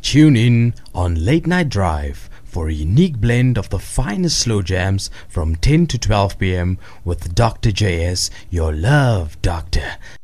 Tune in on Late Night Drive for a unique blend of the finest slow jams from 10 to 12 p.m. with Dr. JS, your love doctor.